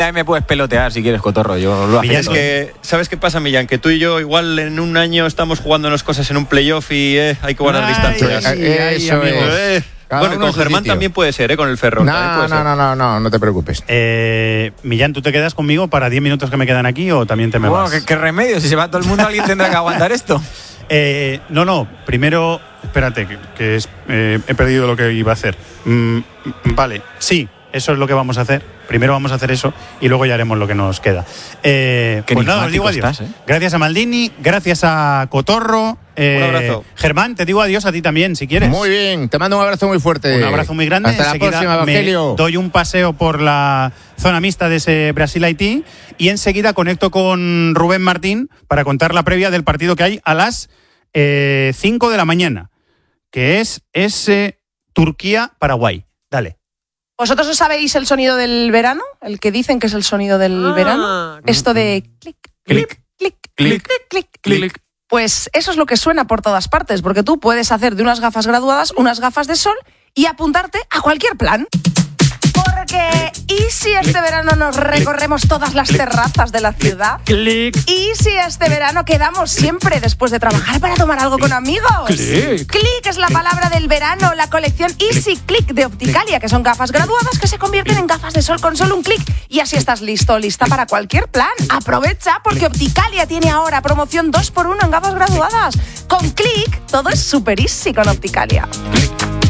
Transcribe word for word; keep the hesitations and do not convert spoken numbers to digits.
Ya me puedes pelotear si quieres, Cotorro. Yo lo Millán, es que, ¿sabes qué pasa, Millán? Que tú y yo igual en un año estamos jugándonos cosas en un playoff y eh, hay que guardar distancias. Ay, eso es. Eh, bueno, con Germán también puede ser, ¿eh? Con el Ferrol. No, no, no, no, no, no te preocupes. Eh, Millán, ¿tú te quedas conmigo para diez minutos que me quedan aquí o también te me bueno, vas? ¿qué, ¿qué remedio? Si se va todo el mundo, alguien tendrá que aguantar esto. Eh, no, no, primero, espérate, que, que es, eh, he perdido lo que iba a hacer. Mm, vale, sí, eso es lo que vamos a hacer. Primero vamos a hacer eso y luego ya haremos lo que nos queda. Eh, pues nada, os digo adiós. Estás, ¿eh? Gracias a Maldini, gracias a Cotorro. Eh, un abrazo. Germán, te digo adiós a ti también, si quieres. Muy bien, te mando un abrazo muy fuerte. Un abrazo muy grande. Hasta la enseguida próxima, Evangelio. Me doy un paseo por la zona mixta de ese Brasil-Haití y enseguida conecto con Rubén Martín para contar la previa del partido que hay a las eh, cinco de la mañana, que es ese Turquía-Paraguay. Dale. ¿Vosotros no sabéis el sonido del verano? El que dicen que es el sonido del ah, verano. Esto de clic, clic, clic, clic, clic, clic. Pues eso es lo que suena por todas partes, porque tú puedes hacer de unas gafas graduadas unas gafas de sol y apuntarte a cualquier plan. Porque, ¿y si este verano nos recorremos todas las terrazas de la ciudad? Clic. ¿Y si este verano quedamos siempre después de trabajar para tomar algo con amigos? Clic. Clic es la palabra del verano, la colección Easy Click de Opticalia, que son gafas graduadas que se convierten en gafas de sol con solo un clic. Y así estás listo, lista para cualquier plan. Aprovecha, porque Opticalia tiene ahora promoción dos por uno en gafas graduadas. Con Clic, todo es super easy con Opticalia.